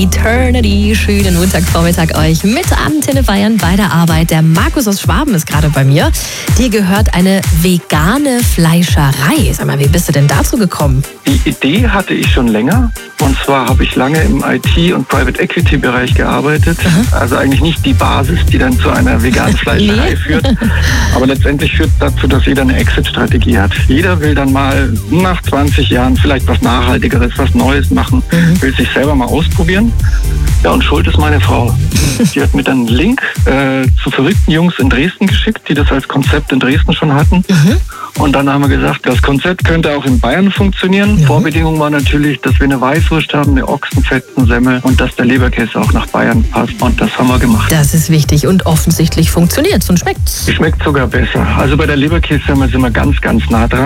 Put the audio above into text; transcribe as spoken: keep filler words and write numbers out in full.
Eternity. Schönen Montagvormittag euch mit Antenne Bayern bei der Arbeit. Der Markus aus Schwaben ist gerade bei mir. Dir gehört eine vegane Fleischerei. Sag mal, wie bist du denn dazu gekommen? Die Idee hatte ich schon länger. Und zwar habe ich lange im I T- und Private-Equity-Bereich gearbeitet. Aha. Also eigentlich nicht die Basis, die dann zu einer veganen Fleischerei nee. führt. Aber letztendlich führt dazu, dass jeder eine Exit-Strategie hat. Jeder will dann mal nach zwanzig Jahren vielleicht was Nachhaltigeres, was Neues machen, mhm. will sich selber mal ausprobieren. Ja, und schuld ist meine Frau. Die hat mir dann einen Link äh, zu verrückten Jungs in Dresden geschickt, die das als Konzept in Dresden schon hatten. Mhm. Und dann haben wir gesagt, das Konzept könnte auch in Bayern funktionieren. Ja. Vorbedingung war natürlich, dass wir eine Weißwurst haben, eine Ochsenfettensemmel und dass der Leberkäse auch nach Bayern passt. Und das haben wir gemacht. Das ist wichtig und offensichtlich funktioniert es und schmeckt's. Schmeckt sogar besser. Also bei der Leberkässemmel sind wir ganz, ganz nah dran.